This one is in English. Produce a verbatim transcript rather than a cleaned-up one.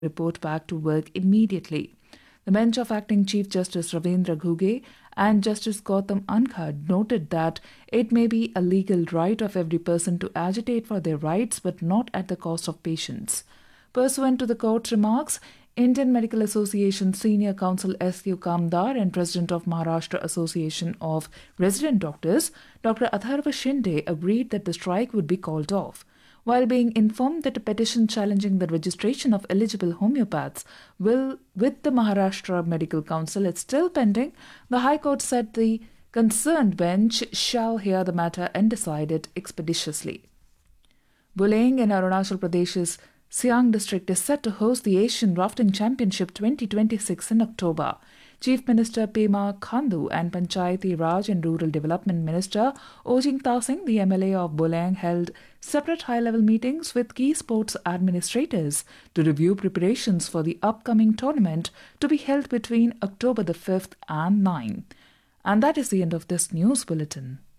report back to work immediately. The bench of Acting Chief Justice Ravindra Ghugge and Justice Gautam Ankhad noted that it may be a legal right of every person to agitate for their rights, but not at the cost of patients. Pursuant to the court's remarks, Indian Medical Association Senior Counsel S Q Kamdar and President of Maharashtra Association of Resident Doctors, Doctor Atharva Shinde, agreed that the strike would be called off. While being informed that a petition challenging the registration of eligible homeopaths will with the Maharashtra Medical Council is still pending, the High Court said the concerned bench shall hear the matter and decide it expeditiously. Buleng in Arunachal Pradesh's Siang district is set to host the Asian Rafting Championship twenty twenty-six in October. Chief Minister Pema Khandu and Panchayati Raj and Rural Development Minister Ojing Tasing, the M L A of Buleng, held separate high-level meetings with key sports administrators to review preparations for the upcoming tournament to be held between October the fifth and ninth. And that is the end of this news bulletin.